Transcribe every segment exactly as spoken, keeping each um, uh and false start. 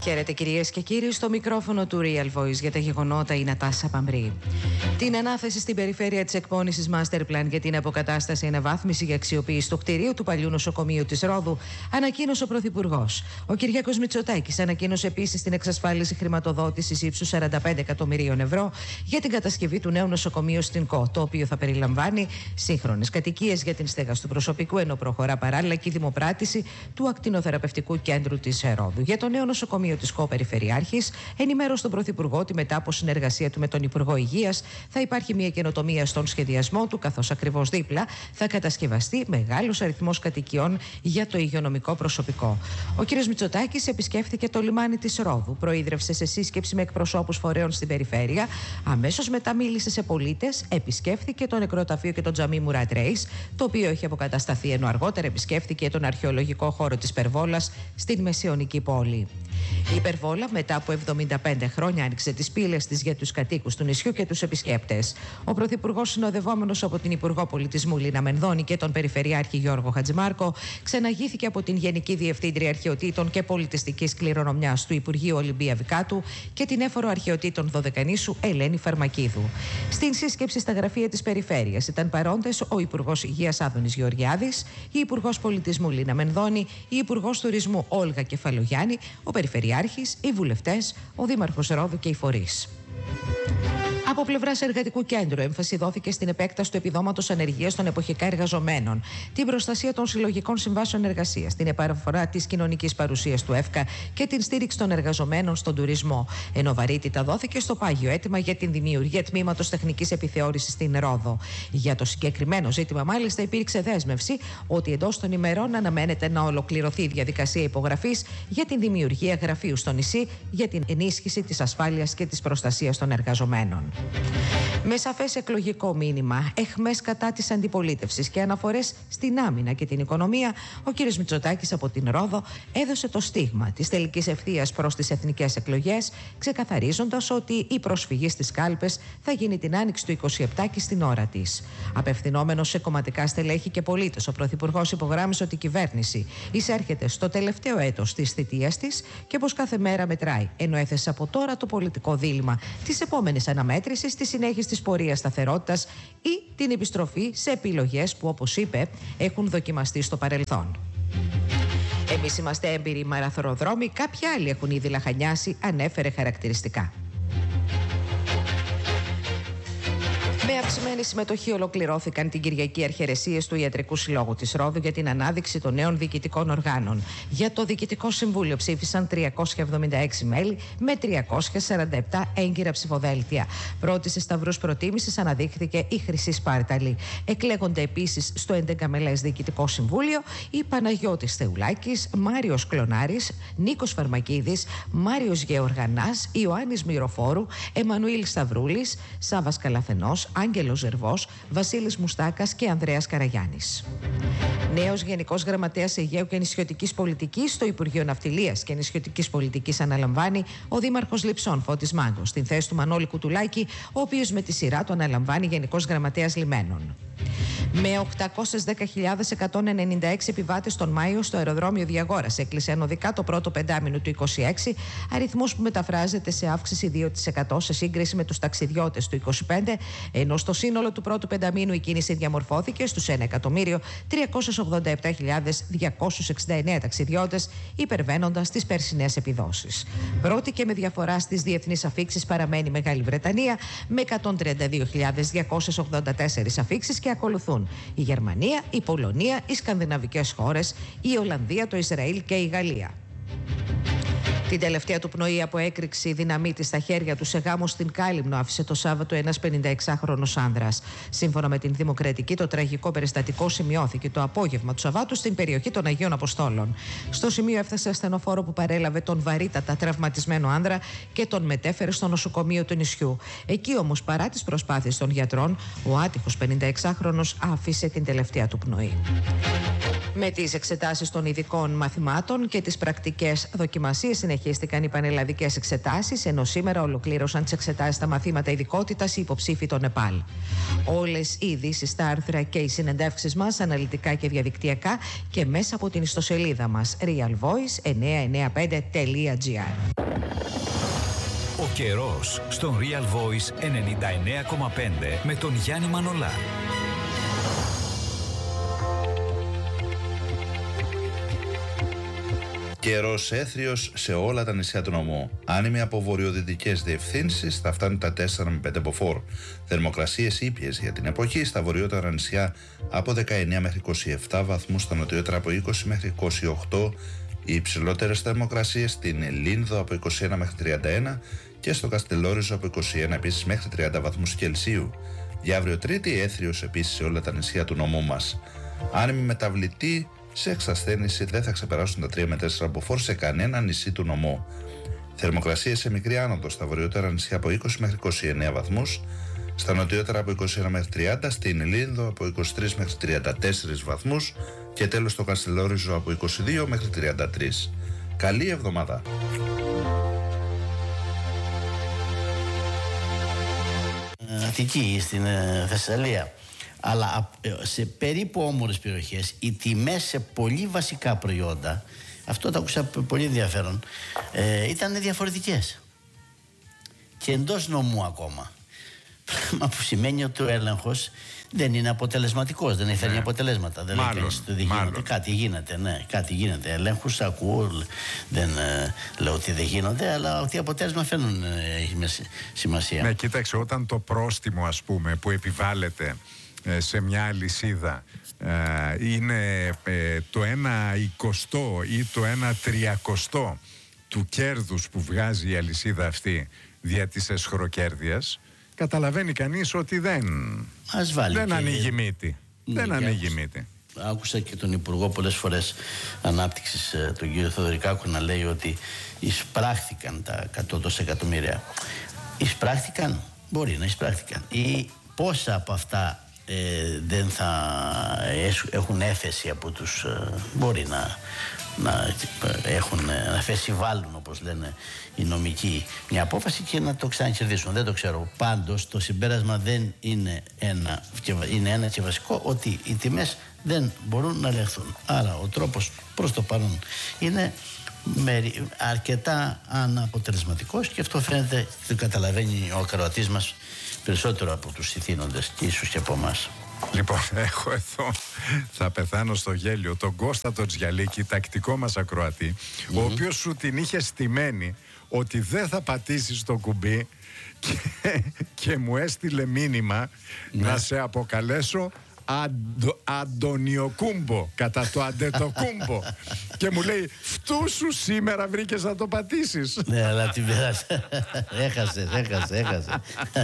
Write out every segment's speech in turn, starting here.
Χαίρετε κυρίες και κύριοι, στο μικρόφωνο του Real Voice για τα γεγονότα η Νατάσα Παμρή. Την ανάθεση στην περιφέρεια της εκπόνησης Master Plan για την αποκατάσταση αναβάθμιση για αξιοποίηση του κτηρίου του παλιού νοσοκομείου της Ρόδου ανακοίνωσε ο Πρωθυπουργός. Ο Κυριάκος Μητσοτάκης ανακοίνωσε επίσης την εξασφάλιση χρηματοδότησης ύψους σαράντα πέντε εκατομμυρίων ευρώ για την κατασκευή του νέου νοσοκομείου στην ΚΟ, το οποίο θα περιλαμβάνει σύγχρονες κατοικίες για την στέγαση του προσωπικού, ενώ προχωρά παράλληλα και η δημοπράτηση του ακτινοθεραπευτικού κέντρου της Ρόδου. Για το νέο νοσοκομείο της ΚΟ Περιφερειάρχης ενημέρωσε τον Πρωθυπουργό ότι μετά από συνεργασία του με τον Υπουργό Υγείας θα υπάρχει μια καινοτομία στον σχεδιασμό του, καθώς ακριβώς δίπλα θα κατασκευαστεί μεγάλος αριθμός κατοικιών για το υγειονομικό προσωπικό. Ο κ. Μητσοτάκης επισκέφθηκε το λιμάνι της Ρόδου, προείδρευσε σε σύσκεψη με εκπροσώπους φορέων στην περιφέρεια, αμέσως μετά μίλησε σε πολίτες, επισκέφθηκε το νεκροταφείο και το τζαμί Μουράτ Ρέις, το οποίο έχει αποκατασταθεί, ενώ αργότερα επισκέφθηκε τον αρχαιολογικό χώρο της Περβόλας στην Μεσαιωνική πόλη. Η Υπερβόλα μετά από εβδομήντα πέντε χρόνια άνοιξε τις πύλες της για τους κατοίκους του νησιού και τους επισκέπτες. Ο Πρωθυπουργός, συνοδευόμενος από την Υπουργό Πολιτισμού Λίνα Μενδώνη και τον Περιφερειάρχη Γιώργο Χατζημάρκο, ξεναγήθηκε από την Γενική Διευθύντρια Αρχαιοτήτων και Πολιτιστικής Κληρονομιάς του Υπουργείου Ολυμπία Βικάτου και την Έφορο Αρχαιοτήτων Δωδεκανήσου Ελένη Φαρμακίδου. Στην σύσκεψη στα γραφεία της Περιφέρειας ήταν παρόντες ο Υπουργός Υγείας Άδωνης Γεωργιάδης, η Υπουργός Πολιτισμού Λίνα Μενδώνη, η Υπουργός Τουρισμού Όλγα Κεφαλογιάννη, ο Περιφερειάρχης, οι βουλευτές, ο Δήμαρχος Ρόδου και οι φορείς. Από πλευράς Εργατικού Κέντρου, έμφαση δόθηκε στην επέκταση του επιδόματος ανεργίας των εποχικά εργαζομένων, την προστασία των συλλογικών συμβάσεων εργασίας, την επαναφορά της κοινωνικής παρουσίας του ΕΦΚΑ και την στήριξη των εργαζομένων στον τουρισμό. Ενώ βαρύτητα δόθηκε στο πάγιο αίτημα για την δημιουργία τμήματος τεχνικής επιθεώρησης στην Ρόδο. Για το συγκεκριμένο ζήτημα, μάλιστα, υπήρξε δέσμευση ότι εντός των ημερών αναμένεται να ολοκληρωθεί η διαδικασία υπογραφής για την δημιουργία γραφείου στο νησί για την ενίσχυση της ασφάλειας και της προστασίας των εργαζομένων. Με σαφές εκλογικό μήνυμα, εχμές κατά της αντιπολίτευσης και αναφορές στην άμυνα και την οικονομία, ο κ. Μητσοτάκης από την Ρόδο έδωσε το στίγμα της τελικής ευθείας προς τις εθνικές εκλογές, ξεκαθαρίζοντας ότι η προσφυγή στις κάλπες θα γίνει την άνοιξη του είκοσι επτά και στην ώρα της. Απευθυνόμενος σε κομματικά στελέχη και πολίτες, ο Πρωθυπουργός υπογράμμισε ότι η κυβέρνηση εισέρχεται στο τελευταίο έτος της θητείας της και πως κάθε μέρα μετράει, ενώ έθεσε από τώρα το πολιτικό δίλημμα της επόμενης αναμέτρησης, στη συνέχιση της πορείας σταθερότητας ή την επιστροφή σε επιλογές που, όπως είπε, έχουν δοκιμαστεί στο παρελθόν. Εμείς είμαστε έμπειροι μαραθωροδρόμοι, κάποιοι άλλοι έχουν ήδη λαχανιάσει, ανέφερε χαρακτηριστικά. Με αυξημένη συμμετοχή ολοκληρώθηκαν την Κυριακή αρχαιρεσίες του Ιατρικού Συλλόγου της Ρόδου για την ανάδειξη των νέων διοικητικών οργάνων. Για το Διοικητικό Συμβούλιο ψήφισαν τριακόσια εβδομήντα έξι μέλη με τριακόσια σαράντα επτά έγκυρα ψηφοδέλτια. Πρώτη σε σταυρούς προτίμησης αναδείχθηκε η Χρυσή Σπάρταλη. Εκλέγονται επίσης στο έντεκα μελές Διοικητικό Συμβούλιο η Παναγιώτης Θεουλάκης, Μάριος Κλωνάρης, Νίκος Φαρμακίδης, Μάριος Γεωργανάς, Ιωάννης Μυροφόρου, Εμμανουήλ Σταυρούλης, Σάββας Καλαθενός, Άγγελος Ζερβός, Βασίλης Μουστάκας και Ανδρέας Καραγιάννης. Νέος Γενικός Γραμματέας Αιγαίου και Νησιωτικής Πολιτικής στο Υπουργείο Ναυτιλίας και Νησιωτικής Πολιτικής αναλαμβάνει ο Δήμαρχος Λειψών Φώτης Μάγκος, στην θέση του Μανώλη Κουτουλάκη, ο οποίος με τη σειρά του αναλαμβάνει Γενικός Γραμματέας Λιμένων. Με οκτακόσιες δέκα χιλιάδες εκατόν ενενήντα έξι επιβάτες τον Μάιο στο αεροδρόμιο Διαγόρας έκλεισε ενωδικά το πρώτο πεντάμινο του είκοσι έξι, αριθμός που μεταφράζεται σε αύξηση δύο τοις εκατό σε σύγκριση με τους ταξιδιώτες του είκοσι πέντε, ενώ στο σύνολο του πρώτου πενταμήνου η κίνηση διαμορφώθηκε στους ένα εκατομμύριο τριακόσιες ογδόντα επτά χιλιάδες διακόσιους εξήντα εννέα ταξιδιώτες, υπερβαίνοντας τις περσινές επιδόσεις. Πρώτη και με διαφορά στις διεθνείς αφίξεις παραμένει η Μεγάλη Βρετανία με εκατόν τριάντα δύο χιλιάδες διακόσιες ογδόντα τέσσερις αφίξεις και ακολουθούν η Γερμανία, η Πολωνία, οι σκανδιναβικές χώρες, η Ολλανδία, το Ισραήλ και η Γαλλία. Την τελευταία του πνοή από έκρηξη δυναμίτη στα χέρια του σε γάμο στην Κάλυμνο άφησε το Σάββατο ένας πενηνταεξάχρονος άνδρας. Σύμφωνα με την Δημοκρατική, το τραγικό περιστατικό σημειώθηκε το απόγευμα του Σαββάτου στην περιοχή των Αγίων Αποστόλων. Στο σημείο έφτασε ασθενοφόρο που παρέλαβε τον βαρύτατα τραυματισμένο άνδρα και τον μετέφερε στο νοσοκομείο του νησιού. Εκεί όμως, παρά τις προσπάθειες των γιατρών, ο άτυχος πενηνταεξάχρονος άφησε την τελευταία του πνοή. Με τις εξετάσεις των ειδικών μαθημάτων και τις πρακτικές δοκιμασίες συνεχίστηκαν οι πανελλαδικές εξετάσεις, ενώ σήμερα ολοκλήρωσαν τις εξετάσεις στα μαθήματα ειδικότητας οι υποψήφοι των ΕΠΑΛ. Όλες οι ειδήσεις στα άρθρα και οι συνεντεύξεις μας αναλυτικά και διαδικτυακά και μέσα από την ιστοσελίδα μας real voice εννιακόσια ενενήντα πέντε τελεία gr. Ο καιρός στον Real Voice ενενήντα εννέα κόμμα πέντε με τον Γιάννη Μανολά. Καιρός έθριος σε όλα τα νησιά του νομού. Άνεμοι από βορειοδυτικές διευθύνσεις θα φτάνουν τα τέσσερα με πέντε μποφόρ. Θερμοκρασίες ήπιες για την εποχή στα βορειότερα νησιά από δεκαεννέα μέχρι είκοσι επτά βαθμούς, στα νοτιότερα από είκοσι μέχρι είκοσι οκτώ. Οι υψηλότερες θερμοκρασίες στην Λίνδο από είκοσι ένα μέχρι τριάντα ένα και στο Καστελόριζο από είκοσι ένα επίσης μέχρι τριάντα βαθμούς Κελσίου. Για αύριο Τρίτη έθριος επίσης σε όλα τα νησιά του νομού μας. Άνεμοι μεταβλητοί σε εξασθένηση δεν θα ξεπεράσουν τα τρία με τέσσερα μποφόρ σε κανένα νησί του νομού. Θερμοκρασίες σε μικρή άνοδο στα βορειότερα νησιά από είκοσι μέχρι είκοσι εννέα βαθμούς, στα νοτιότερα από είκοσι ένα μέχρι τριάντα, στην Λίνδο από είκοσι τρία μέχρι τριάντα τέσσερα βαθμούς και τέλος στο Καστελόριζο από είκοσι δύο μέχρι τριάντα τρία. Καλή εβδομάδα! Αττική, στην Θεσσαλία. Αλλά σε περίπου όμορες περιοχές οι τιμές σε πολύ βασικά προϊόντα, αυτό το άκουσα πολύ ενδιαφέρον, ε, ήταν διαφορετικές και εντός νομού ακόμα. Πράγμα που σημαίνει ότι ο έλεγχος δεν είναι αποτελεσματικός, δεν φέρνει ναι. αποτελέσματα. Δεν μάλλον, λέει ότι δεν γίνεται. Κάτι γίνεται, ναι, κάτι γίνεται. Ελέγχους ακούω, δεν ε, λέω ότι δεν γίνονται, αλλά ότι αποτέλεσμα φέρνουν ε, έχει σημασία. Ναι, κοίταξε, όταν το πρόστιμο, ας πούμε, που επιβάλλεται ε, σε μια αλυσίδα ε, είναι ε, το ένα εικοστό ή το ένα τριακοστό του κέρδους που βγάζει η αλυσίδα αυτή δια της εσχροκέρδειας, καταλαβαίνει κανείς ότι δεν, δεν και... ανοίγει μύτη. Ναι, δεν ανοίγει μύτη. Άκουσα και τον Υπουργό πολλές φορές Ανάπτυξης, τον κύριο Θεοδωρικάκου, να λέει ότι εισπράχθηκαν τα εκατό εκατομμύρια. Εισπράχθηκαν, μπορεί να εισπράχθηκαν. Ή πόσα από αυτά ε, δεν θα έχουν έφεση από τους, ε, μπορεί να, να έχουν, να φεσιβάλουν, όπως λένε οι νομικοί, μια απόφαση και να το ξανακερδίσουν. Δεν το ξέρω. Πάντως το συμπέρασμα δεν είναι ένα, είναι ένα και βασικό, ότι οι τιμές δεν μπορούν να ελεγχθούν. Άρα ο τρόπος προς το παρόν είναι αρκετά αναποτελεσματικός και αυτό φαίνεται, το καταλαβαίνει ο ακροατής μας περισσότερο από τους ηθήνοντες και ίσως και από εμάς. Λοιπόν, έχω εδώ, θα πεθάνω στο γέλιο, τον Κώστα τον Τζιαλίκη, τακτικό μας ακροατή, mm-hmm. ο οποίος σου την είχε στημένη ότι δεν θα πατήσεις το κουμπί και, και μου έστειλε μήνυμα mm-hmm. να σε αποκαλέσω Αντο, Αντωνιοκούμπο, κατά το Αντετοκούμπο. Και μου λέει, φτού σου σήμερα βρήκες να το πατήσεις. Ναι, αλλά την πέρασε. Έχασε, έχασε, έχασε.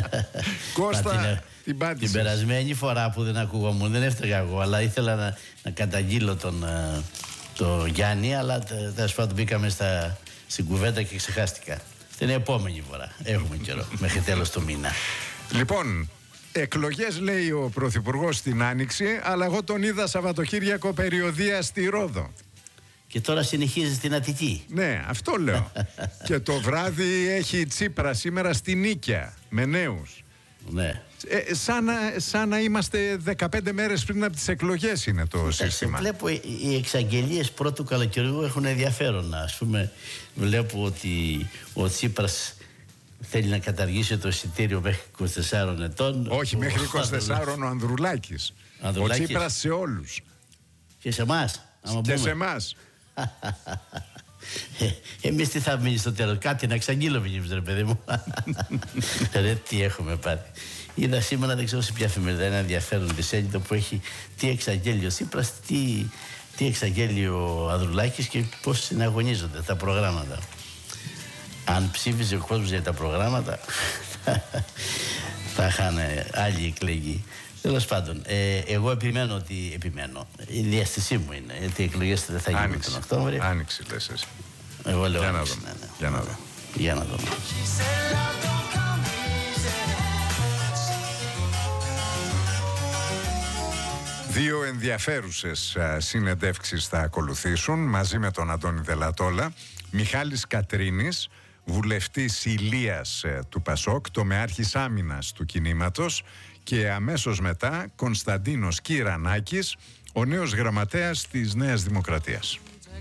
Κώστα, την πάτησες. Την περασμένη φορά που δεν ακούγόμουν, δεν έφταιγα εγώ, αλλά ήθελα να, να καταγγείλω τον το Γιάννη, αλλά τέλος πάντων μπήκαμε στα, στην κουβέντα και ξεχάστηκα. Την επόμενη φορά. Έχουμε καιρό, μέχρι τέλος του μήνα. Λοιπόν, εκλογές λέει ο Πρωθυπουργός στην Άνοιξη, αλλά εγώ τον είδα Σαββατοκύριακο περιοδεία στη Ρόδο. Και τώρα συνεχίζει στην Αττική. Ναι, αυτό λέω. Και το βράδυ έχει Τσίπρα σήμερα στη Νίκαια, με νέους. Ναι. Ε, σαν, να, σαν να είμαστε δεκαπέντε μέρες πριν από τις εκλογές είναι το Κοίταξε, σύστημα. Βλέπω οι εξαγγελίες πρώτου καλοκαιριού έχουν ενδιαφέρον. Ας πούμε, βλέπω ότι ο Τσίπρας θέλει να καταργήσει το εισιτήριο μέχρι είκοσι τεσσάρων ετών. Όχι, μέχρι είκοσι τεσσάρων ο Ανδρουλάκης. Ανδρουλάκης. Ο Τσίπρας σε όλους. Και σε εμάς. Και σε εμάς. ε, εμείς τι θα μείνει στο τέλος? Κάτι να εξαγγείλω μήνυμες, ρε παιδί μου. Ρε, τι έχουμε πάρει. Είδα σήμερα, δεν ξέρω σε ποια εφημερίδα, ένα ενδιαφέρον δισέλιδο που έχει τι εξαγγέλει ο Τσίπρας, τι, τι εξαγγέλει ο Ανδρουλάκης και πώς συναγωνίζονται τα προγράμματα. Αν ψήφιζε ο κόσμος για τα προγράμματα, θα είχαν άλλοι εκλεγεί. Τέλος πάντων, ε, εγώ επιμένω ότι επιμένω. Η διαστησή μου είναι, γιατί οι εκλογές δεν θα γίνουν τον Οκτώβριο. Άνοιξη, λες εσύ. Εγώ λέω για να άνοιξη, δούμε. Ναι, ναι. Για να δούμε. Για να δούμε. Δύο ενδιαφέρουσες συνεντεύξεις θα ακολουθήσουν μαζί με τον Αντώνη Δελατόλα. Μιχάλης Κατρίνης, βουλευτής Ηλίας του Πασόκ, τομεάρχης άμυνας του κινήματος, και αμέσως μετά Κωνσταντίνος Κυρανάκης, ο νέος γραμματέας της Νέας Δημοκρατίας.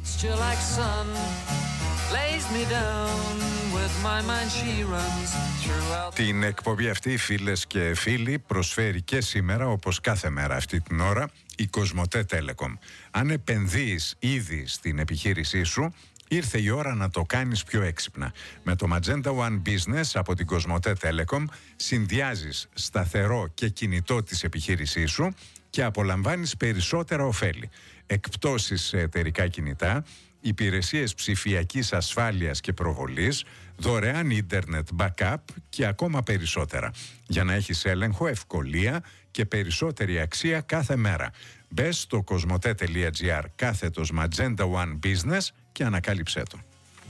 Την εκπομπή αυτή, φίλες και φίλοι, προσφέρει και σήμερα, όπως κάθε μέρα αυτή την ώρα, η Κοσμοτέ Telecom. Αν επενδύεις ήδη στην επιχείρησή σου, ήρθε η ώρα να το κάνεις πιο έξυπνα. Με το Magenta One Business από την Κοσμοτέ Telecom συνδυάζεις σταθερό και κινητό της επιχείρησής σου και απολαμβάνεις περισσότερα ωφέλη. Εκπτώσεις σε εταιρικά κινητά, υπηρεσίες ψηφιακής ασφάλειας και προβολής, δωρεάν ίντερνετ backup και ακόμα περισσότερα. Για να έχεις έλεγχο, ευκολία και περισσότερη αξία κάθε μέρα. Μπες στο κοσμοτέ.gr κάθετος Magenta One Business και ανακάλυψέ το.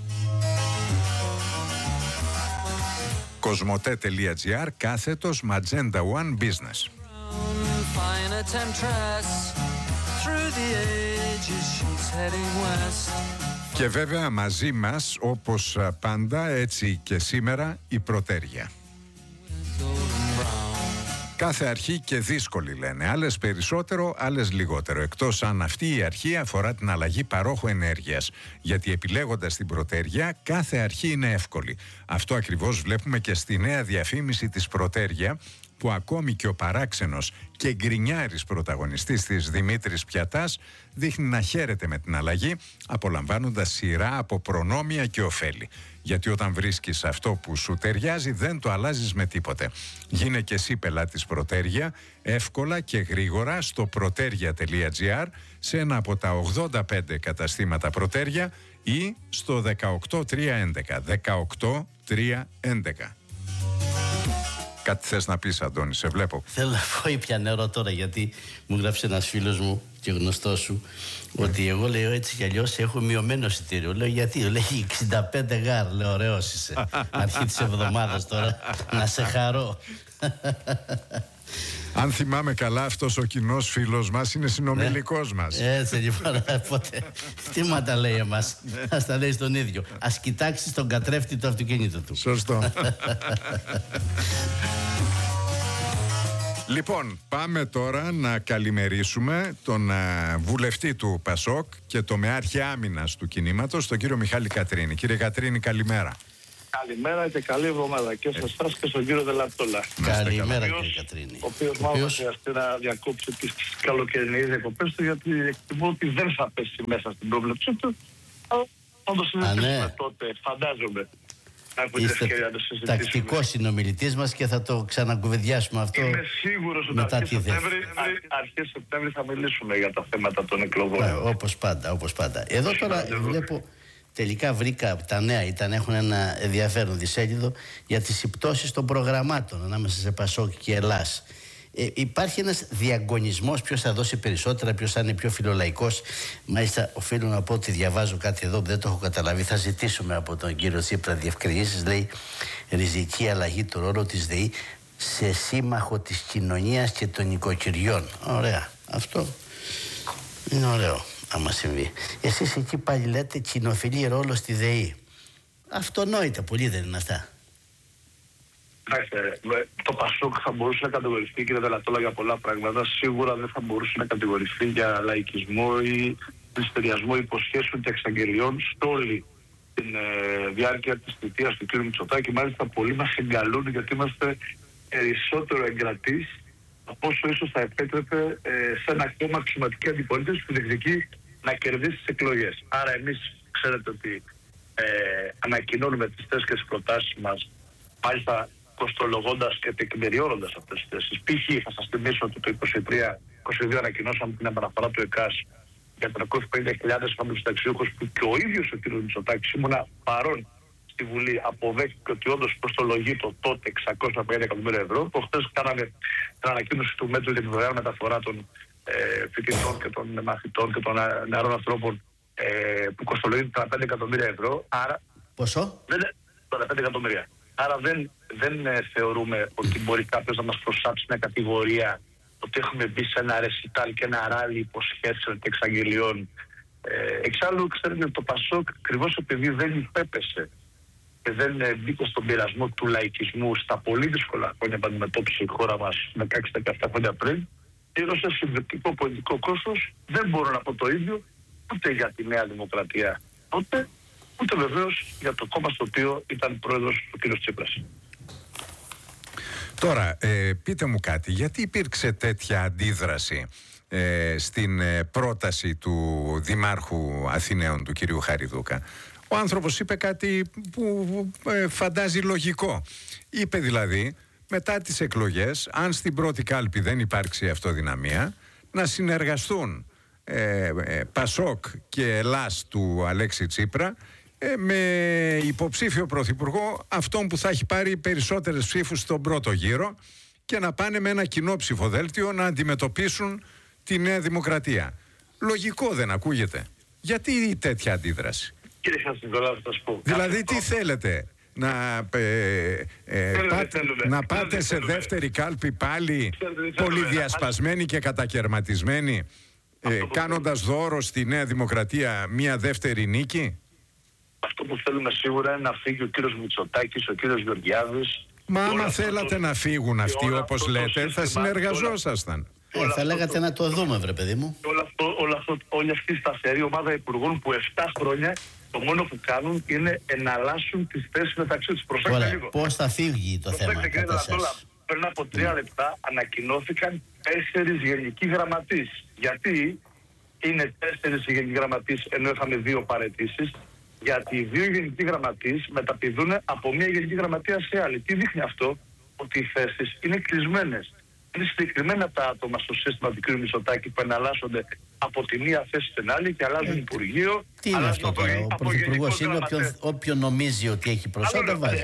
κοσμοτέ.gr κάθετος Magenta One Business. Και βέβαια μαζί μας, όπως πάντα, έτσι και σήμερα, η Πρωτέρια. Κάθε αρχή και δύσκολη, λένε. Άλλες περισσότερο, άλλες λιγότερο. Εκτός αν αυτή η αρχή αφορά την αλλαγή παρόχου ενέργειας. Γιατί επιλέγοντας την Πρωτέρια, κάθε αρχή είναι εύκολη. Αυτό ακριβώς βλέπουμε και στη νέα διαφήμιση της Πρωτέρια, που ακόμη και ο παράξενος και γκρινιάρης πρωταγωνιστής της, Δημήτρης Πιατάς, δείχνει να χαίρεται με την αλλαγή, απολαμβάνοντας σειρά από προνόμια και ωφέλη. Γιατί όταν βρίσκεις αυτό που σου ταιριάζει, δεν το αλλάζεις με τίποτε. Γίνε και εσύ πελάτης Πρωτέρια, εύκολα και γρήγορα στο πρωτέρια.gr, σε ένα από τα ογδόντα πέντε καταστήματα Πρωτέρια ή στο δεκαοκτώ τρία έντεκα. δεκαοκτώ τρία έντεκα. Κάτι θες να πεις, Αντώνη, σε βλέπω. Θέλω να πω ήπια νερό τώρα, γιατί μου γράψε ένας φίλος μου και γνωστός σου ότι εγώ, λέω, έτσι κι αλλιώς έχω μειωμένο εισιτήριο. Λέω, γιατί? Λέει εξήντα πέντε γάρ. Λέω, ωραίος είσαι. Αρχή της εβδομάδας τώρα, να σε χαρώ. Αν θυμάμαι καλά, αυτός ο κοινός φίλος μας είναι συνομιλικός μας. Έτσι λοιπόν, οπότε, τι μα τα λέει εμάς? Ας τα λέει στον ίδιο. Ας κοιτάξει τον καθρέφτη του αυτοκίνητου του. Σωστό. Λοιπόν, πάμε τώρα να καλημερίσουμε τον α, βουλευτή του Πασόκ και τομεάρχη άμυνας του κινήματος, τον κύριο Μιχάλη Κατρίνη. Κύριε Κατρίνη, καλημέρα. Καλημέρα και καλή εβδομάδα και σε εσάς και στον κύριο Δελατόλα. Καλημέρα, κύριε Κατρίνη. Ο οποίος μάλλον χρειαστεί να διακόψει τις καλοκαιρινές διακοπές του, γιατί εκτιμώ ότι δεν θα πέσει μέσα στην πρόβλεψή του. Αλλά θα το συζητήσουμε τότε, φαντάζομαι. Είστε τακτικός συνομιλητής μας και θα το ξανακουβεντιάσουμε αυτό. Είμαι σίγουρος ότι μετά αρχές τη Σεπτέμβρη, αρχές Σεπτέμβρη θα μιλήσουμε για τα θέματα των εκλογών. Όπως πάντα, όπως πάντα. Εδώ τώρα βλέπω, τελικά βρήκα τα νέα, ήταν, έχουν ένα ενδιαφέρον δισέλιδο για τις συμπτώσεις των προγραμμάτων ανάμεσα σε Πασόκ και Ελλάς. Ε, υπάρχει ένας διαγωνισμός, ποιος θα δώσει περισσότερα, ποιος θα είναι πιο φιλολαϊκός. Μάλιστα, οφείλω να πω ότι διαβάζω κάτι εδώ που δεν το έχω καταλάβει. Θα ζητήσουμε από τον κύριο Τσίπρα διευκρινήσεις. Λέει, ριζική αλλαγή του ρόλου της ΔΕΗ σε σύμμαχο της κοινωνίας και των οικοκυριών. Ωραία. Αυτό είναι ωραίο, άμα συμβεί. Εσείς εκεί πάλι λέτε κοινοφιλή ρόλο στη ΔΕΗ. Αυτονόητα πολύ, δεν είναι αυτά? Κοιτάξτε, το Πασόκ θα μπορούσε να κατηγορηθεί, κύριε Δελατόλα, για πολλά πράγματα. Σίγουρα δεν θα μπορούσε να κατηγορηθεί για λαϊκισμό ή πληστηριασμό υποσχέσεων και εξαγγελιών σε όλη τη ε, διάρκεια της θητείας του κ. Μητσοτάκη. Μάλιστα, πολλοί μας εγκαλούν, γιατί είμαστε περισσότερο εγκρατείς από όσο ίσως θα επέτρεπε ε, σε ένα κόμμα αξιωματική αντιπολίτευση που διεκδικεί να κερδίσει τις εκλογές. Άρα, εμείς ξέρετε ότι ε, ανακοινώνουμε τις θέσεις και τις προτάσεις μας, μάλιστα κοστολογώντας και τεκμηριώνοντας αυτές τις θέσεις. Π.χ. θα σας θυμίσω ότι το είκοσι τρία είκοσι δύο ανακοινώσαμε την επαναφορά του ΕΚΑΣ για τριακόσιες πενήντα χιλιάδες φαμιλισταξιούχους, που και ο ίδιος ο κ. Μητσοτάκης, ήμουνα παρόν στη Βουλή, αποδέχτηκε ότι όντως προστολογεί το τότε εξακόσια πενήντα εκατομμύρια ευρώ. Προχθές κάναμε την ανακοίνωση του μέτρου για τη δωρεάν μεταφορά των ε, φοιτητών και των μαθητών και των νεαρών ανθρώπων ε, που κοστολογεί τριάντα πέντε εκατομμύρια ευρώ. Άρα. Πόσο? τριάντα πέντε εκατομμύρια. Άρα δεν, δεν ε, θεωρούμε ότι μπορεί κάποιος να μας προσάψει μια κατηγορία ότι έχουμε μπει σε ένα ρεσιτάλ και ένα ράλι υποσχέσεων και εξαγγελιών. Ε, εξάλλου, ξέρετε, το Πασόκ, ακριβώς επειδή δεν υπέπεσε και δεν ε, μπήκε στον πειρασμό του λαϊκισμού στα πολύ δύσκολα χρόνια που αντιμετώπισε η χώρα μας δεκαέξι δεκαεπτά χρόνια πριν, πλήρωσε συμβατικό πολιτικό κόστος. Δεν μπορώ να πω το ίδιο ούτε για τη Νέα Δημοκρατία τότε, ούτε βεβαίως για το κόμμα στο οποίο ήταν πρόεδρος ο κ. Τσίπρας. Τώρα, ε, πείτε μου κάτι, γιατί υπήρξε τέτοια αντίδραση ε, στην ε, πρόταση του Δημάρχου Αθηναίων, του κυρίου Χαριδούκα? Ο άνθρωπος είπε κάτι που ε, φαντάζει λογικό. Είπε δηλαδή, μετά τις εκλογές, αν στην πρώτη κάλπη δεν υπάρξει αυτοδυναμία, να συνεργαστούν ε, ε, Πασόκ και Ελλάς του Αλέξη Τσίπρα ε, με υποψήφιο πρωθυπουργό αυτόν που θα έχει πάρει περισσότερες ψήφους στον πρώτο γύρο και να πάνε με ένα κοινό ψηφοδέλτιο να αντιμετωπίσουν τη Νέα Δημοκρατία. Λογικό δεν ακούγεται? Γιατί τέτοια αντίδραση? Κύριε Χατζηδωρά, θα σας πω. Δηλαδή τι θέλετε? Να, ε, ε, θέλουμε, πάτε, θέλουμε. να θέλουμε, πάτε σε θέλουμε. δεύτερη κάλπη πάλι Θέλουμε, πολυδιασπασμένοι και κατακαιρματισμένοι, ε, κάνοντας δώρο στη Νέα Δημοκρατία μια δεύτερη νίκη? Αυτό που θέλουμε σίγουρα είναι να φύγει ο κύριος Μητσοτάκης, ο κύριος Γεωργιάδης. Μα άμα θέλατε το... να φύγουν αυτοί όπως λέτε, θα συνεργαζόσασταν. Ε, θα λέγατε να το δούμε, βρε παιδί μου. Όλο αυτό, όλο αυτό, όλη αυτή η σταθερή ομάδα υπουργών που επτά χρόνια το μόνο που κάνουν είναι εναλλάσσουν τις θέσεις μεταξύ τους. Προσέξτε λίγο. Πώς θα φύγει το θέμα κατά εσάς? Πριν από τρία λεπτά ανακοινώθηκαν τέσσερις γενικοί γραμματείς. Γιατί είναι τέσσερις γενικοί γραμματείς ενώ είχαμε δύο παραιτήσεις? Γιατί οι δύο γενικοί γραμματείς μεταπηδούν από μια γενική γραμματεία σε άλλη. Τι δείχνει αυτό? Ότι οι θέσεις είναι κλεισμένες. Είναι συγκεκριμένα τα άτομα στο σύστημα του κ. Μητσοτάκη που εναλλάσσονται από τη μία θέση στην άλλη και αλλάζουν ε, υπουργείο. Τι είναι αυτό τώρα? Ο πρωθυπουργός είναι όποιον, όποιον νομίζει ότι έχει προσόντα βάζει.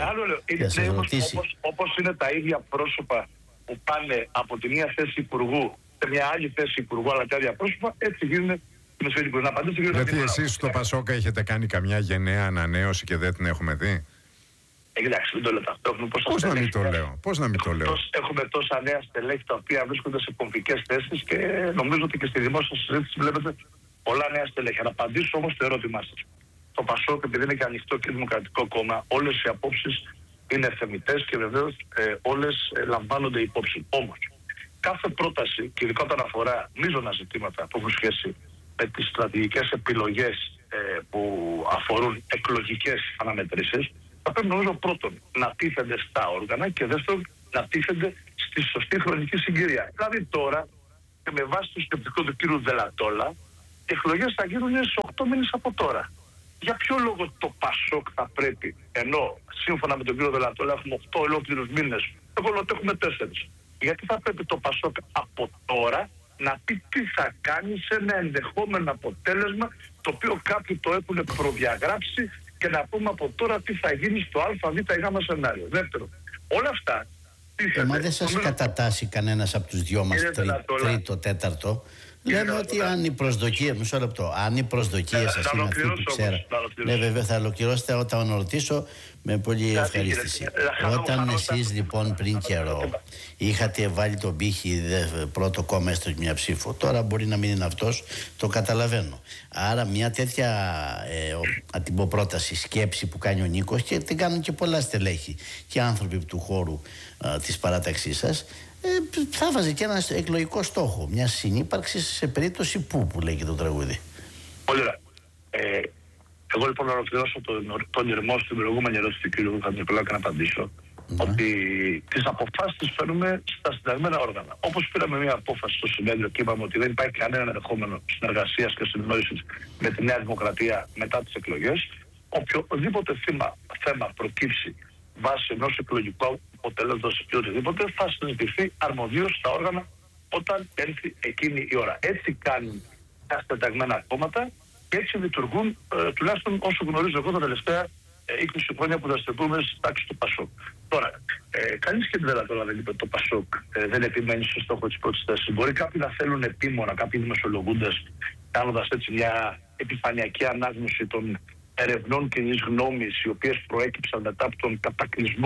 Όπως, όπως είναι τα ίδια πρόσωπα που πάνε από τη μία θέση υπουργού σε μια άλλη θέση υπουργού, αλλά τα ίδια πρόσωπα, έτσι γίνουν. Να απαντήσω, γιατί εσείς στο Πασόκα έχετε κάνει καμιά γενναία ανανέωση και δεν την έχουμε δει? Εντάξει, μην το λέτε αυτό. Πώς να μην το λέω, πώς να μην το λέω. Έχουμε τόσα νέα στελέχη τα οποία βρίσκονται σε κομβικές θέσεις και νομίζω ότι και στη δημόσια συζήτηση βλέπετε πολλά νέα στελέχη. Να απαντήσω όμως το ερώτημά σας. Το Πασόκ, επειδή είναι και ανοιχτό και δημοκρατικό κόμμα, όλες οι απόψεις είναι θεμιτές και βεβαίως ε, όλες ε, λαμβάνονται υπόψη. Όμως, κάθε πρόταση, και ειδικά όταν αφορά μείζωνα ζητήματα που έχουν σχέση με τις στρατηγικές επιλογές ε, που αφορούν εκλογικές αναμετρήσεις, θα πρέπει νομίζω πρώτον να τίθενται στα όργανα και δεύτερον να τίθενται στη σωστή χρονική συγκυρία. Δηλαδή τώρα, και με βάση το σκεπτικό του κ. Δελατόλα, οι εκλογές θα γίνουν σε οκτώ μήνες από τώρα. Για ποιο λόγο το Πασόκ θα πρέπει, ενώ σύμφωνα με τον κ. Δελατόλα έχουμε οκτώ ολόκληρους μήνες, εγώ λέω ότι έχουμε τέσσερις. Γιατί θα πρέπει το Πασόκ από τώρα να πει τι θα κάνει σε ένα ενδεχόμενο αποτέλεσμα το οποίο κάποιοι το έχουν προδιαγράψει και να πούμε από τώρα τι θα γίνει στο α, β ή γ σενάριο. Δεύτερον, όλα αυτά... Ε, μα δεν σας νομίζω... κατατάσσει κανένας από τους δυο μας τρί, τρίτο, τέταρτο. Λέμε ότι αν οι προσδοκίες, μισό λεπτό, αν οι προσδοκίες σας είναι αυτοί που ξέρω. Ναι, βέβαια, θα ολοκληρώσετε όταν ρωτήσω με πολύ ευχαρίστηση. Όταν εσείς λοιπόν πριν καιρό είχατε βάλει τον πύχη πρώτο κόμμα έστω μια ψήφο, τώρα μπορεί να μην είναι αυτός, το καταλαβαίνω. Άρα μια τέτοια ε, αντιποπρόταση, σκέψη που κάνει ο Νίκος, και την κάνουν και πολλά στελέχη και άνθρωποι του χώρου ε, της παράταξής σας, Ε, θα βάζει και ένα εκλογικό στόχο μια συνύπαρξη σε περίπτωση που, που λέει και το τραγούδι. Πολύ ωραία. Ε, εγώ λοιπόν να ολοκληρώσω τον, τον ηρμό στην προηγούμενη ερώτηση του κ. Χατζηνικολάου και να απαντήσω mm-hmm. ότι τις αποφάσεις τις φέρνουμε στα συνταγμένα όργανα. Όπως πήραμε μια απόφαση στο συνέδριο και είπαμε ότι δεν υπάρχει κανένα ενδεχόμενο συνεργασίας και συνεννόησης με τη Νέα Δημοκρατία μετά τις εκλογές, οποιοδήποτε θέμα, θέμα προκύψει βάσει ενός εκλογικού αποτέλεσματος ή οτιδήποτε θα συζητηθεί αρμοδίως στα όργανα όταν έρθει εκείνη η ώρα. Έτσι κάνουν τα συνταγμένα κόμματα και έτσι λειτουργούν ε, τουλάχιστον όσο γνωρίζω εγώ τα τελευταία ε, είκοσι χρόνια που δραστηριοποιούμε στη τάξη του Πασόκ. Τώρα, ε, κανείς και δεν δεν είπε το Πασόκ ε, δεν επιμένει στο στόχο της πρώτης θέσης. Μπορεί κάποιοι να θέλουν επίμονα, κάποιοι δημοσιολογούντες, κάνοντας έτσι μια επιφανειακή ανάγνωση των ερευνών κοινής γνώμης, οι οποίες προέκυψαν μετά από τον κατακλυσμό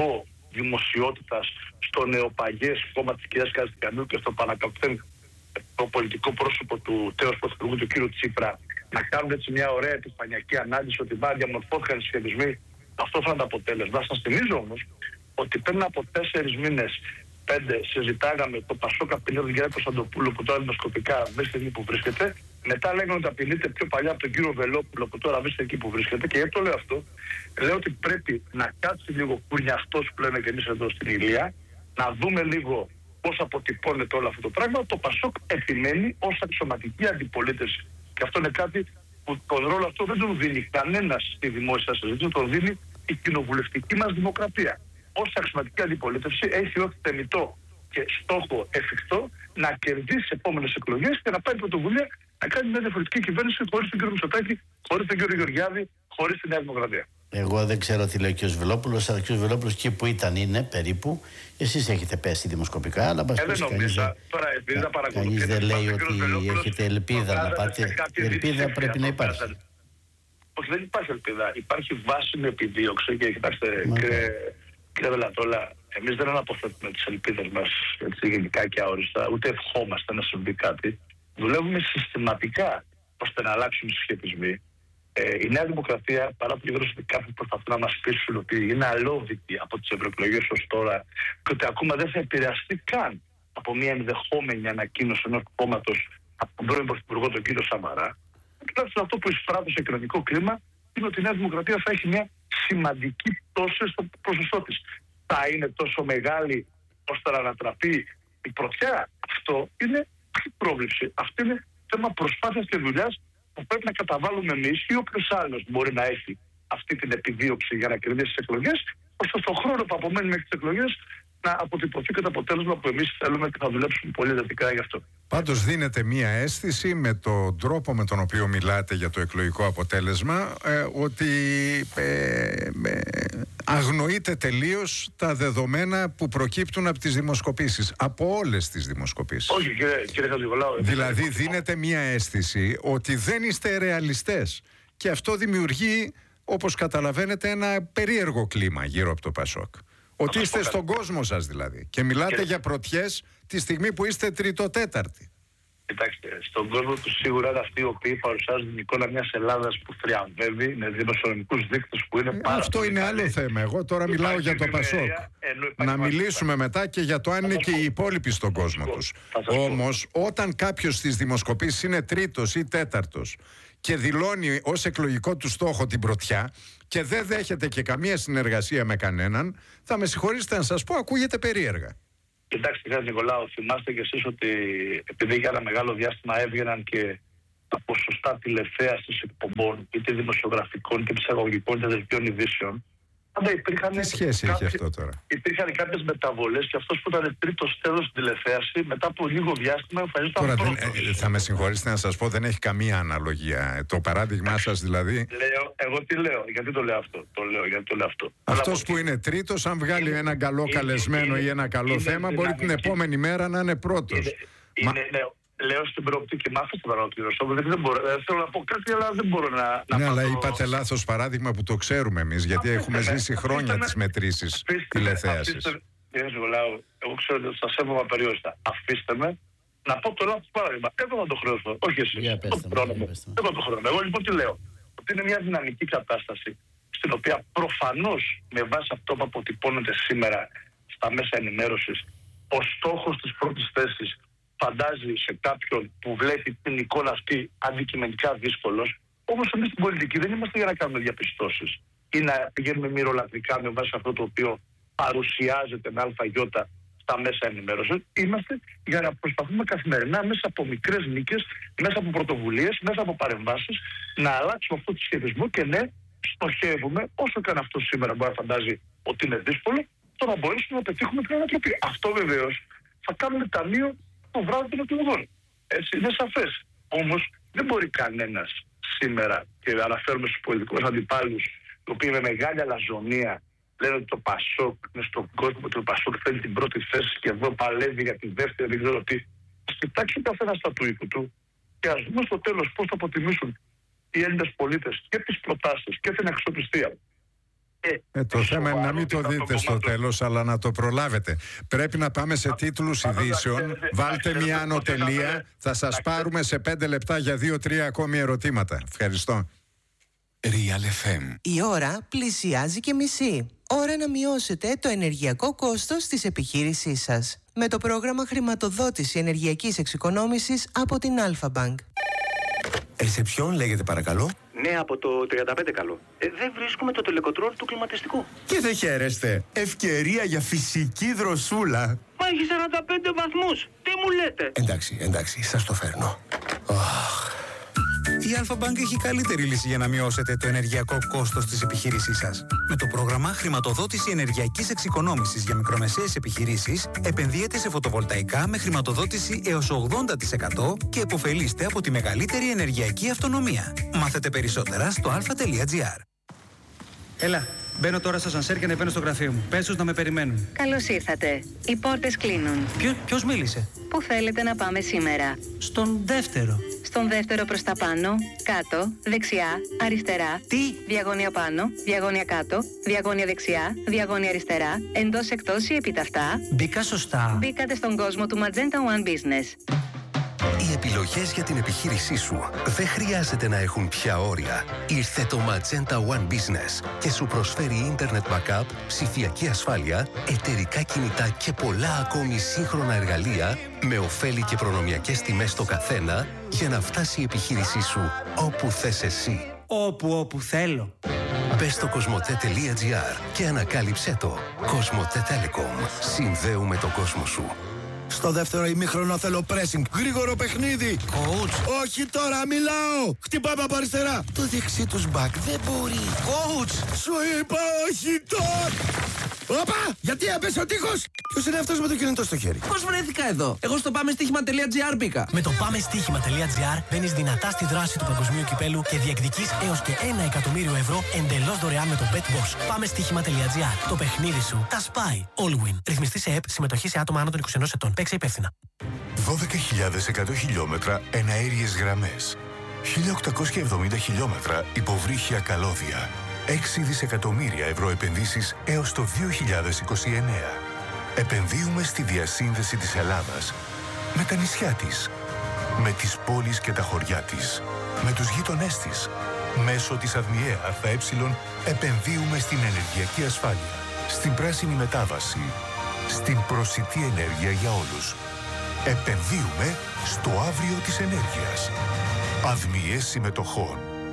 δημοσιότητας στο νεοπαγές κόμμα της κυρίας Καστικανού και στο πανακαπτέν το πολιτικό πρόσωπο του τέος πρωθυπουργού του κ. Τσίπρα να κάνουν έτσι μια ωραία επιφανειακή ανάλυση ότι μπα διαμορφώθηκαν οι σχετισμοί. Αυτό θα είναι το αποτέλεσμα. Σας θυμίζω όμως ότι πριν από τέσσερις μήνες, πέντε, συζητάγαμε το Πασόκ απειλεί τον κ. Κωνσταντοπούλου που τώρα δημοσκοπικά βρίσκεται εκεί που βρίσκεται. Μετά λέγανε ότι απειλείται πιο παλιά από τον κύριο Βελόπουλο που τώρα βρίσκεται εκεί που βρίσκεται. Και γιατί το λέω αυτό? Λέω ότι πρέπει να κάτσει λίγο κούρια αυτός που λέμε και εμείς εδώ στην Ηλία, να δούμε λίγο πώς αποτυπώνεται όλο αυτό το πράγμα. Το Πασόκ επιμένει ως αξιωματική αντιπολίτευση. Και αυτό είναι κάτι που τον ρόλο αυτό δεν τον δίνει κανένας στη δημόσια συζήτηση, τον δίνει η κοινοβουλευτική μας δημοκρατία. Ως αξιωματική αντιπολίτευση έχει ως θεμιτό και στόχο εφικτό να κερδίσει επόμενες εκλογές και να πάρει πρωτοβουλία να κάνει μια διαφορετική κυβέρνηση χωρίς τον κύριο Μητσοτάκη, χωρίς τον κύριο Γεωργιάδη, χωρίς τη Νέα Δημοκρατία. Εγώ δεν ξέρω τι λέει ο κ. Βελόπουλος, αλλά ο κ. Βελόπουλος εκεί που ήταν είναι περίπου. Εσείς έχετε πέσει δημοσκοπικά, αλλά ε, δεν νομίζω. Τώρα, επειδή θα κανείς δεν λέει ότι έχετε ελπίδα να πάτε. Η ελπίδα πρέπει να υπάρχει. Όχι, δεν υπάρχει ελπίδα. Υπάρχει βάσιμη επιδίωξη και κοιτάξτε, κύριε, κύριε Βελατόλα, εμείς δεν αναποθέτουμε τις ελπίδες μας έτσι, γενικά και αόριστα, ούτε ευχόμαστε να συμβεί κάτι. Δουλεύουμε συστηματικά ώστε να αλλάξουν οι συσχετισμοί. Ε, η Νέα Δημοκρατία, παρά που γεγονός ότι κάποιοι προσπαθούν να μας πείσουν ότι είναι αλόβητη από τις ευρωεκλογές ως τώρα και ότι ακόμα δεν θα επηρεαστεί καν από μια ενδεχόμενη ανακοίνωση ενός κόμματος από τον πρώην Πρωθυπουργό τον κύριο Σαμαρά, τουλάχιστον αυτό που εισπράττει σε κοινωνικό κλίμα είναι ότι η Νέα Δημοκρατία θα έχει μια σημαντική πτώση στο ποσοστό της. Θα είναι τόσο μεγάλη ώστε να ανατραπεί η πρωτιά? Αυτό είναι πρόβλεψη. Αυτό είναι θέμα προσπάθειας και δουλειάς που πρέπει να καταβάλουμε εμείς ή όποιος άλλος μπορεί να έχει αυτή την επιδίωξη για να κερδίσει τις εκλογές, ώστε στον χρόνο που απομένει μέχρι τις εκλογές να αποτυπωθεί και το αποτέλεσμα που εμείς θέλουμε και θα δουλέψουμε πολύ εντατικά γι' αυτό. Πάντως δίνεται μία αίσθηση με τον τρόπο με τον οποίο μιλάτε για το εκλογικό αποτέλεσμα ε, ότι ε, ε, αγνοείτε τελείως τα δεδομένα που προκύπτουν από τις δημοσκοπήσεις, από όλες τις δημοσκοπήσεις. Όχι κύριε, κύριε Χατζηγολάου. Δηλαδή δίνεται μία αίσθηση ότι δεν είστε ρεαλιστές και αυτό δημιουργεί, όπως καταλαβαίνετε, ένα περίεργο κλίμα γύρω από το Πασόκ. Ότι είστε στον κόσμο σας δηλαδή και μιλάτε και... για πρωτιές τη στιγμή που είστε τριτοτέταρτοι. Κοιτάξτε, στον κόσμο του σίγουρα είναι αυτοί οι οποίοι παρουσιάζουν την εικόνα μιας Ελλάδας που θριαμβεύει με δημοσιονομικούς δείκτες που είναι πάρα Αυτό είναι καλό θέμα. Εγώ τώρα υπάρχει μιλάω για το Πασόκ. Να μιλήσουμε μετά και για το αν είναι και οι υπόλοιποι στον κόσμο τους. Όμως όταν κάποιος στις δημοσκοπήσεις είναι τρίτος ή τέταρτος και δηλώνει ως εκλογικό του στόχο την πρωτιά και δεν δέχεται και καμία συνεργασία με κανέναν, θα με συγχωρήσετε να σας πω, ακούγεται περίεργα. Κοιτάξτε, κύριε Νικολάου, θυμάστε κι εσείς ότι επειδή για ένα μεγάλο διάστημα έβγαιναν και τα ποσοστά τηλεθέασης εκπομπών, είτε δημοσιογραφικών είτε ψυχαγωγικών είτε δελτίων ειδήσεων, υπήρχαν. Τι σχέση κάποιες, έχει αυτό τώρα? Υπήρχαν κάποιες μεταβολές και αυτός που ήταν τρίτος τέλος στην τηλεθέαση, μετά από λίγο διάστημα εμφανίζονταν τώρα πρώτος. Δεν, θα με συγχωρήσετε να σας πω, δεν έχει καμία αναλογία. Το παράδειγμά σας δηλαδή. Λέω, εγώ τι λέω, γιατί το λέω αυτό. Το λέω, γιατί το λέω αυτό. Αυτός που είναι τρίτος, αν βγάλει είναι, ένα καλό είναι, καλεσμένο είναι, ή ένα καλό είναι, θέμα, είναι, μπορεί είναι, την επόμενη μέρα να είναι πρώτος. Είναι, Μα... είναι, λέω, λέω στην προοπτική, μ' αφήστε να ολοκληρώσω. Δεν μπορώ, θέλω να πω κάτι, αλλά δεν μπορώ να. Ναι, να αλλά το... είπατε λάθος παράδειγμα που το ξέρουμε εμείς, γιατί αφήστε έχουμε με, ζήσει χρόνια τις μετρήσεις τηλεθέασης. Κύριε Ζουλάου, εγώ ξέρω ότι σας σέβομαι απεριόριστα. Αφήστε με να πω το λάθος παράδειγμα. Εγώ θα το χρεώσω. Όχι εσείς. Εγώ το χρόνο. Εγώ λοιπόν τι λέω? Ότι είναι μια δυναμική κατάσταση στην οποία προφανώς με βάση αυτό που αποτυπώνεται σήμερα στα μέσα ενημέρωσης, ο στόχος της πρώτης θέσης φαντάζει σε κάποιον που βλέπει την εικόνα αυτή αντικειμενικά δύσκολος. Όμως εμείς στην πολιτική δεν είμαστε για να κάνουμε διαπιστώσεις ή να πηγαίνουμε μυρολατρικά με βάση αυτό το οποίο παρουσιάζεται με αλφαγιώτα στα μέσα ενημέρωσης. Είμαστε για να προσπαθούμε καθημερινά μέσα από μικρές νίκες, μέσα από πρωτοβουλίες, μέσα από παρεμβάσεις να αλλάξουμε αυτό το σχετισμό και ναι, στοχεύουμε, όσο και αν αυτό σήμερα μπορεί να φαντάζει ότι είναι δύσκολο, το να μπορέσουμε να πετύχουμε την ανατροπή. Αυτό βεβαίως θα κάνουμε ταμείο το βράδυ των εκλογών. Έτσι, είναι σαφές. Όμως δεν μπορεί κανένας σήμερα, και αναφέρουμε στους πολιτικούς αντιπάλους, οι οποίοι με μεγάλη αλαζονία λένε ότι το Πασόκ είναι στον κόσμο, ότι το Πασόκ θέλει την πρώτη θέση και εδώ παλεύει για τη δεύτερη, δεν ξέρω τι. Ας κοιτάξει ο καθένας στα του οίκου του και ας δούμε στο τέλος πώς θα αποτιμήσουν οι Έλληνες πολίτες και τις προτάσεις και την αξιοπιστία Ε, το θέμα είναι να μην το δείτε στο τέλος, αλλά να το προλάβετε. Πρέπει να πάμε σε τίτλους ειδήσεων. Βάλτε μια ανωτελεία. Θα σας πάρουμε σε πέντε λεπτά για δύο-τρία ακόμη ερωτήματα. Ευχαριστώ. Real εφ εμ. Η ώρα πλησιάζει και μισή. Ώρα να μειώσετε το ενεργειακό κόστος της επιχείρησής σας. Με το πρόγραμμα χρηματοδότηση ενεργειακής εξοικονόμησης από την Alpha Bank. Ρεσεψιόν λέγεται παρακαλώ. Ναι, από το τριάντα πέντε καλό. Ε, δεν βρίσκουμε το τελεκοτρόλ του κλιματιστικού. Και δεν χαίρεστε. Ευκαιρία για φυσική δροσούλα. Μα έχει σαράντα πέντε βαθμούς. Τι μου λέτε? Εντάξει, εντάξει, σας το φέρνω. Oh. Η Alpha Bank έχει καλύτερη λύση για να μειώσετε το ενεργειακό κόστος της επιχείρησής σας. Με το πρόγραμμα χρηματοδότηση ενεργειακής εξοικονόμησης για μικρομεσαίες επιχειρήσεις, επενδύετε σε φωτοβολταϊκά με χρηματοδότηση έως ογδόντα τοις εκατό και επωφελείστε από τη μεγαλύτερη ενεργειακή αυτονομία. Μάθετε περισσότερα στο αλφα τελεία τζι άρ. Έλα, μπαίνω τώρα στο σανσέρ και ανεβαίνω στο γραφείο μου. Πες τους να με περιμένουν. Καλώς ήρθατε. Οι πόρτες κλείνουν. Ποιο, ποιος μίλησε? Πού θέλετε να πάμε σήμερα? Στον δεύτερο. Στον δεύτερο προς τα πάνω, κάτω, δεξιά, αριστερά. Τι? Διαγώνια πάνω, διαγώνια κάτω, διαγώνια δεξιά, διαγώνια αριστερά, εντός εκτός ή επιταυτά. Μπήκα σωστά. Μπήκατε στον κόσμο του Magenta One Business. Οι επιλογές για την επιχείρησή σου δεν χρειάζεται να έχουν πια όρια. Ήρθε το Magenta One Business και σου προσφέρει Internet Backup, ψηφιακή ασφάλεια, εταιρικά κινητά και πολλά ακόμη σύγχρονα εργαλεία με ωφέλη και προνομιακές τιμές στο καθένα για να φτάσει η επιχείρησή σου όπου θες εσύ. Όπου, όπου θέλω. Μπες στο κοσμοτέ τελεία τζι άρ και ανακάλυψέ το. Κοσμοτέ Telecom. Συνδέουμε τον κόσμο σου. Στο δεύτερο ημίχρονο θέλω pressing. Γρήγορο παιχνίδι. Coach. Όχι τώρα, μιλάω. Χτυπάμε από αριστερά. Το δεξί τους μπακ δεν μπορεί. Coach. Σου είπα όχι τώρα. Όπα! Γιατί έπεσε ο τείχος! Ποιος είναι αυτός με το κινητό στο χέρι? Πώς βρέθηκα εδώ? Εγώ στο πάμε στοίχημα τελεία τζι άρ μπήκα. Με το πάμε στοίχημα τελεία τζι άρ μπαίνεις δυνατά στη δράση του παγκοσμίου κυπέλου και διεκδικείς έως και ένα εκατομμύριο ευρώ εντελώς δωρεάν με το BetBox. Πάμε στοίχημα τελεία τζι άρ. Το παιχνίδι σου τα σπάει. Allwin. Ρυθμιστή σε ΕΠ, συμμετοχή σε άτομα άνω των είκοσι ενός ετών. Παίξε υπεύθυνα. δώδεκα χιλιάδες εκατό χιλιόμετρα εναέριες γραμμές. χίλια οκτακόσια εβδομήντα χιλιόμετρα υποβρύχια καλώδια. έξι δισεκατομμύρια ευρώ επενδύσεις έως το δύο χιλιάδες είκοσι εννέα. Επενδύουμε στη διασύνδεση της Ελλάδας με τα νησιά της, με τις πόλεις και τα χωριά της, με τους γείτονές της. Μέσω της ΑΔΜΙΕ ΑΕ επενδύουμε στην ενεργειακή ασφάλεια, στην πράσινη μετάβαση, στην προσιτή ενέργεια για όλους. Επενδύουμε στο αύριο της ενέργειας. ΑΔΜΙΕ συμμετοχών.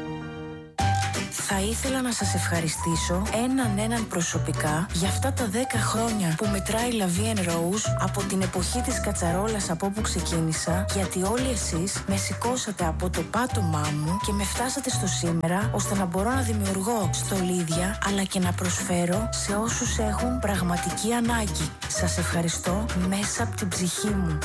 Θα ήθελα να σας ευχαριστήσω έναν έναν προσωπικά για αυτά τα δέκα χρόνια που μετράει La Vie en Rose από την εποχή της κατσαρόλας από όπου ξεκίνησα, γιατί όλοι εσείς με σηκώσατε από το πάτωμά μου και με φτάσατε στο σήμερα, ώστε να μπορώ να δημιουργώ στολίδια αλλά και να προσφέρω σε όσους έχουν πραγματική ανάγκη. Σας ευχαριστώ μέσα από την ψυχή μου.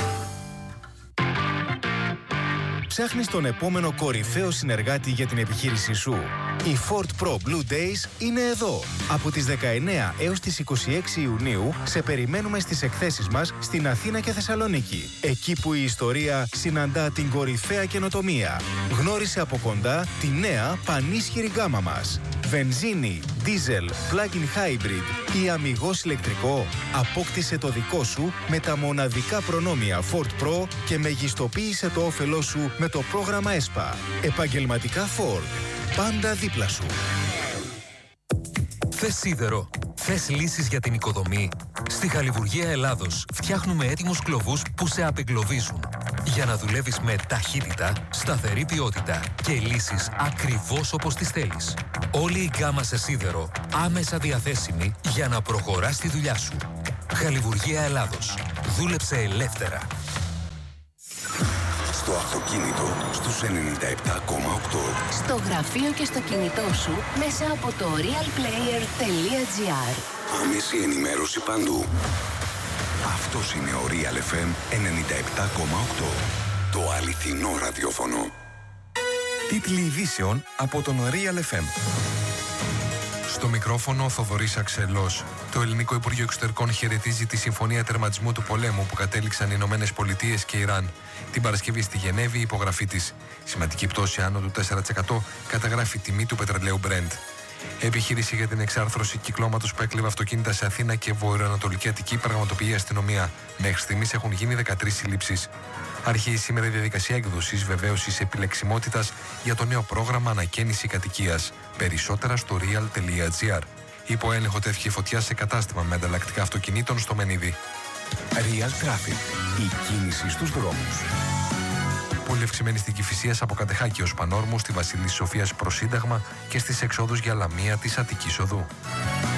Ψάχνεις τον επόμενο κορυφαίο συνεργάτη για την επιχείρησή σου? Οι Ford Pro Blue Days είναι εδώ. Από τις δεκαεννέα έως τις είκοσι έξι Ιουνίου σε περιμένουμε στις εκθέσεις μας στην Αθήνα και Θεσσαλονίκη. Εκεί που η ιστορία συναντά την κορυφαία καινοτομία. Γνώρισε από κοντά τη νέα πανίσχυρη γκάμα μας. Βενζίνη, diesel, plug-in hybrid ή αμιγώς ηλεκτρικό. Απόκτησε το δικό σου με τα μοναδικά προνόμια Ford Pro και μεγιστοποίησε το όφελό σου με το πρόγραμμα ΕΣΠΑ. Επαγγελματικά Ford. Πάντα δίπλα σου. Θες σίδερο? Θες λύσεις για την οικοδομή? Στη Χαλιβουργία Ελλάδος φτιάχνουμε έτοιμους κλωβούς που σε απεγκλωβίζουν. Για να δουλεύεις με ταχύτητα, σταθερή ποιότητα και λύσεις ακριβώς όπως τις θέλεις. Όλη η γκάμα σε σίδερο άμεσα διαθέσιμη για να προχωράς τη δουλειά σου. Χαλιβουργία Ελλάδος. Δούλεψε ελεύθερα. Στο αυτοκίνητο στους ενενήντα επτά κόμμα οκτώ. Στο γραφείο και στο κινητό σου μέσα από το real player τελεία τζι άρ. Άμεση ενημέρωση παντού. Αυτός είναι ο Real εφ εμ ενενήντα επτά κόμμα οκτώ. Το αληθινό ραδιόφωνο. Τίτλοι ειδήσεων από τον Real εφ εμ. Στο μικρόφωνο ο Θοδωρής Αξελός. Το Ελληνικό Υπουργείο Εξωτερικών χαιρετίζει τη συμφωνία τερματισμού του πολέμου που κατέληξαν οι Ηνωμένες Πολιτείες και Ιράν. Την Παρασκευή στη Γενέβη η υπογραφή της. Σημαντική πτώση άνω του τέσσερα τοις εκατό καταγράφει η τιμή του πετρελαίου Brent. Επιχείρηση για την εξάρθρωση κυκλώματος που έκλειβε αυτοκίνητα σε Αθήνα και βορειοανατολική Αττική πραγματοποιεί η αστυνομία. Μέχρι στιγμής έχουν γίνει δεκατρείς συλλήψεις. Αρχίζει σήμερα η διαδικασία έκδοσης βεβαίωσης επιλεξιμότητας για το νέο πρόγραμμα ανακαίνιση κατοικίας. Περισσότερα στο real τελεία gr. Υπό έλεγχο τέθηκε φωτιά σε κατάστημα με ανταλλακτικά αυτοκινήτων στο Μενίδη. Real Traffic. Η κίνηση στους δρόμους. Πολύ ευξημένη στην Κηφισίας από Κατεχάκη ως Πανόρμου, στη Βασιλής Σοφίας προς Σύνταγμα και στις εξόδους για Λαμία της Αττικής Οδού.